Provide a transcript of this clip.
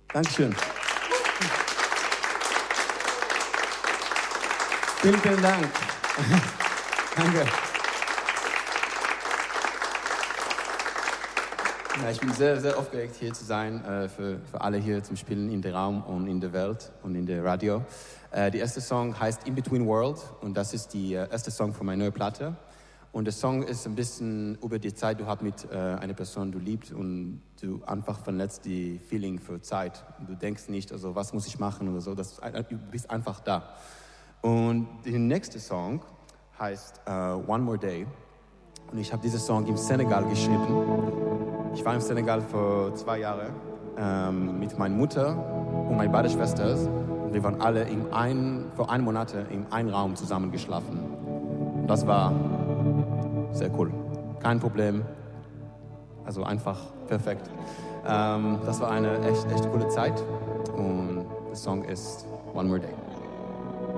Dankeschön. Vielen Dank. Danke. Ja, ich bin sehr, sehr aufgeregt, hier zu sein, für alle hier zum Spielen in der Raum und in der Welt und in der Radio. Der erste Song heißt In Between World und das ist der erste Song von meiner neuen Platte. Und der Song ist ein bisschen über die Zeit, du hast mit einer Person, du liebst und du einfach verletzt die Feeling für Zeit. Du denkst nicht, also was muss ich machen oder so, du bist einfach da. Und der nächste Song heißt One More Day. Und ich habe diesen Song im Senegal geschrieben. Ich war im Senegal vor 2 Jahren mit meiner Mutter und meinen beiden Schwestern. Und wir waren alle vor 1 Monat in einem Raum zusammen geschlafen. Und das war sehr cool. Kein Problem. Also einfach perfekt. Das war eine echt coole Zeit. Und der Song ist One More Day.